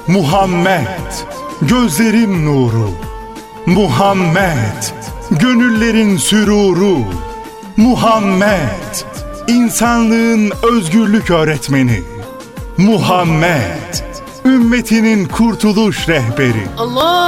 Muhammed, gözlerin nuru. Muhammed, gönüllerin süruru. Muhammed, insanlığın özgürlük öğretmeni. Muhammed, ümmetinin kurtuluş rehberi. Allah!